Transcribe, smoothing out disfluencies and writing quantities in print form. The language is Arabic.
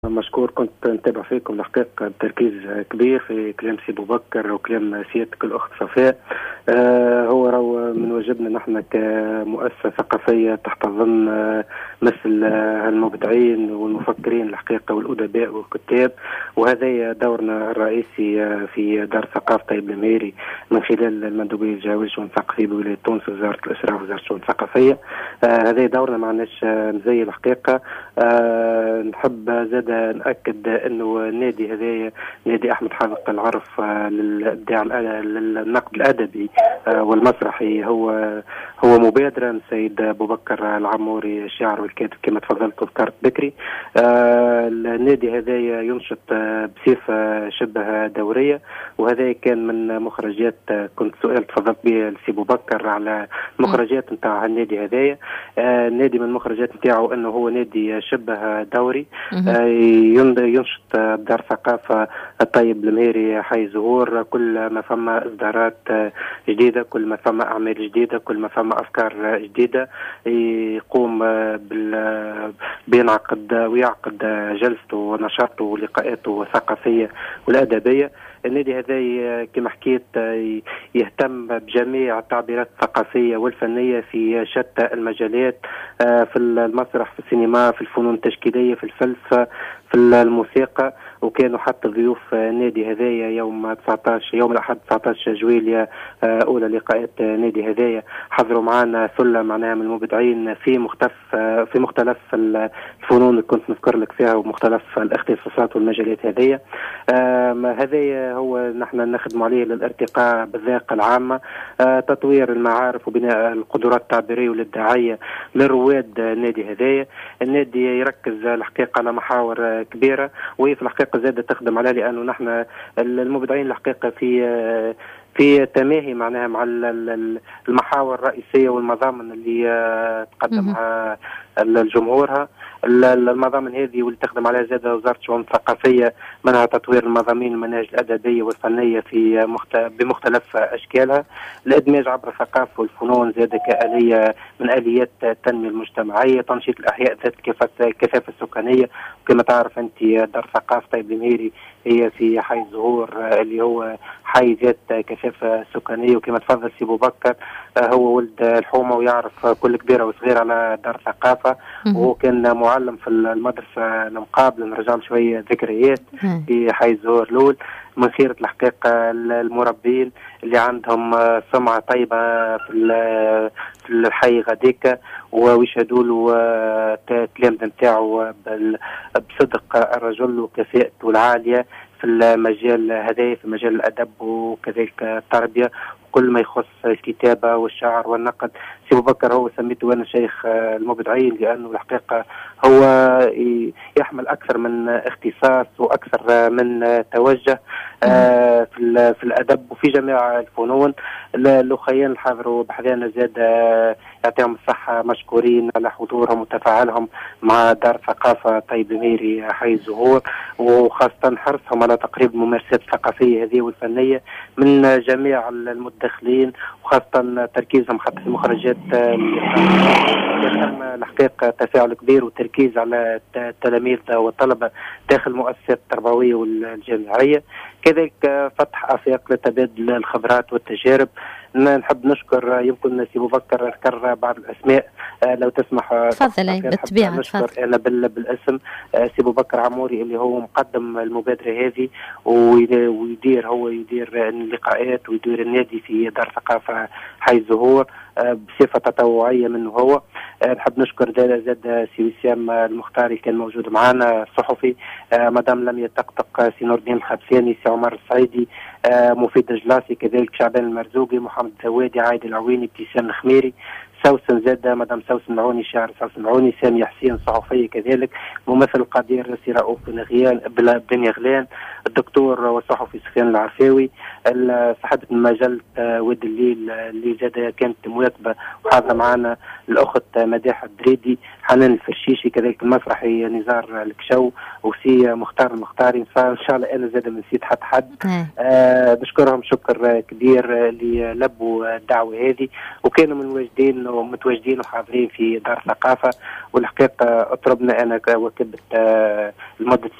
مشكور. كنت نتابع فيكم الحقيقة تركيز كبير في كلام سي أبو بكر وكلام سيادتك الأخت صفاء. هو راهو من واجبنا نحن كمؤسسة ثقافية تحت ضمن مثل المبدعين والمفكرين الحقيقة والأدباء والكتاب، وهذا دورنا الرئيسي في دار ثقافة طيب الميري من خلال المندوبية الجهوية للشؤون الثقافية بولاية تونس ووزارة الإسراء ووزارة الشؤون الثقافية. هذا دورنا معناش مزي الحقيقة. نحب زاد نأكد أنه النادي هذا نادي أحمد حافظ العرف للإبداع للنقد الأدبي والمسرحي هو مبادرة من السيد أبو بكر العموري الشاعر والكاتب كما تفضلت وذكرت بكري. النادي هذا ينشط بصفة شبه دورية، وهذا كان من مخرجات كنت سؤال تفضلت به لسي أبو بكر على المخرجات نتاع النادي هذا. النادي من المخرجات نتاعو أنه هو نادي شبه دوري ينشط دار ثقافة الطيب الميري حي زهور. كل ما فما إصدارات جديدة، كل ما فما أعمال جديدة، كل ما فما أفكار جديدة يقوم بينعقد ويعقد جلسته ونشاطه ولقاءاته الثقافية والأدبية. النادي هذا كما حكيت يهتم بجميع التعبيرات الثقافية والفنية في شتى المجالات، في المسرح، في السينما، في الفنون التشكيلية، في الفلسفة، في الموسيقى. وكانوا حتى ضيوف النادي هذايا يوم الأحد 19 جويلية أولى لقاءات نادي هذايا حضروا معنا ثلة معناها من المبدعين في مختلف الفنون اللي كنت نذكر لك فيها ومختلف الاختصاصات والمجالات هذايا. هذايا هو نحن نخدم عليه للارتقاء بالذاقة العامة، تطوير المعارف وبناء القدرات التعبيرية والإبداعية لرواد النادي هذايا. النادي يركز الحقيقة على محاور كبيرة وهي في الحقيقة زادة تخدم عليها، لأنه نحن المبدعين الحقيقة في تماهي معناها مع المحاور الرئيسية والمضامن اللي تقدمها الجمهورها. المضامن هذه واللي تخدم عليها زادة وزارة الشؤون الثقافية، منها تطوير المضامين المناهج الأدبية والفنية بمختلف أشكالها، الإدماج عبر الثقافة والفنون زادة كآلية من آليات التنمية المجتمعية، تنشيط الأحياء ذات الكثافة السكانية. وكما تعرف أنت دار ثقافة طيب الميري هي في حي زهور اللي هو حي ذات كثافة سكانية، وكما تفضل سي أبو بكر هو ولد الحومة ويعرف كل كبيرة وصغيرة على دار ثقافة، وهو كان معلم في المدرسة المقابلة. نرجع شوية ذكريات في حي زهور الأول من خيرة الحقيقة المربين اللي عندهم سمعة طيبة في الحي غاديكا ويشهدوا له التلامذة نتاعو بصدق الرجل وكفاءته العالية في المجال هذا، في مجال الأدب وكذلك التربية كل ما يخص الكتابة والشعر والنقد. سي أبو بكر هو سميته أنا شيخ المبدعين، لأنه الحقيقة هو يحمل أكثر من اختصاص وأكثر من توجه في الأدب وفي جميع الفنون. الأخيان الحاضروا بحذانا زاد يعطيهم الصحة مشكورين على حضورهم وتفاعلهم مع دار ثقافة طيب الميري حي زهور، وخاصة حرصهم على تقريب الممارسات الثقافية هذه والفنية من جميع المدخلين، وخاصة تركيزهم حتى في المخرجات يتم الحقيقة تفاعل كبير وتركيز على التلاميذ والطلبة داخل المؤسسات التربوية والجامعية، كذلك فتح آفاق لتبادل الخبرات والتجارب. نحب نشكر يمكن سي أبو بكر ذكر بعض الأسماء لو تسمح. تفضل بالطبيعة. نشكر أنا بالاسم سي أبو بكر عموري اللي هو مقدم المبادرة هذه ويدير اللقاءات ويدير النادي في دار ثقافة حي زهور بصفة تطوعية منه هو. نحب نشكر زاد سي وسام المختاري كان موجود معنا الصحفي، مدام لم يتقطق سي نور الدين الخبساني، سي عمر الصعيدي، مفيد الجلاسي، كذلك شعبان المرزوقي، محمد زوادي، عايد العويني، ابتسام الخميري، سوسن زادة، مدام سوسن العوني، شاعر سوسن العوني، سامي حسين صحفي كذلك، ممثل القدير سي رؤوف بن غلان، الدكتور والصحفي سفيان العفاوي، صاحبة مجلة ود الليل اللي زادة كانت مواكبة وحاضرة معنا الأخت مداح الدريدي، حنان الفرشيشي، كذلك المسرحي نزار الكشو وسي مختار المختاري. إن شاء الله أنا زادة من نسيت حد. نشكرهم شكر كبير اللي لبوا الدعوة هذه وكانوا من واجدين كانوا متواجدين وحاضرين في دار الثقافة، والحقيقة اطلبنا أنا وكبت لمدة